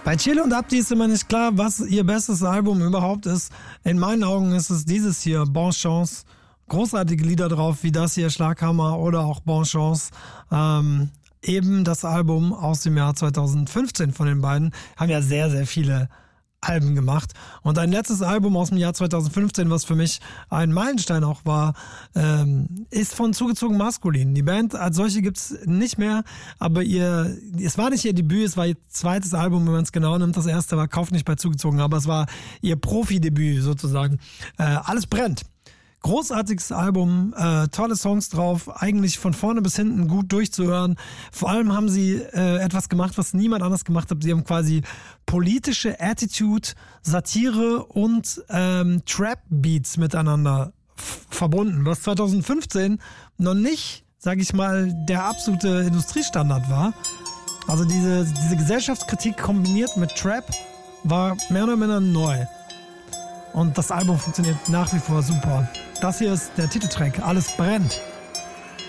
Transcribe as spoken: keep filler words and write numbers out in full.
Bei Chill und Abdi ist immer nicht klar, was ihr bestes Album überhaupt ist. In meinen Augen ist es dieses hier, Bon Chance. Großartige Lieder drauf, wie das hier, Schlaghammer oder auch Bon Chance. Ähm, eben das Album aus dem Jahr zwanzig fünfzehn von den beiden. Haben ja sehr, sehr viele Alben gemacht. Und ein letztes Album aus dem Jahr zwanzig fünfzehn, was für mich ein Meilenstein auch war, ähm, ist von Zugezogen Maskulin. Die Band als solche gibt's nicht mehr, aber ihr, es war nicht ihr Debüt, es war ihr zweites Album, wenn man es genau nimmt. Das erste war Kauf nicht bei Zugezogen, aber es war ihr Profi-Debüt sozusagen. Äh, Alles brennt. Großartiges Album, äh, tolle Songs drauf, eigentlich von vorne bis hinten gut durchzuhören. Vor allem haben sie äh, etwas gemacht, was niemand anders gemacht hat. Sie haben quasi politische Attitude, Satire und ähm, Trap-Beats miteinander f- verbunden, was zwanzig fünfzehn noch nicht, sag ich mal, der absolute Industriestandard war. Also diese, diese Gesellschaftskritik kombiniert mit Trap war mehr oder minder neu. Und das Album funktioniert nach wie vor super. Das hier ist der Titeltrack, Alles brennt.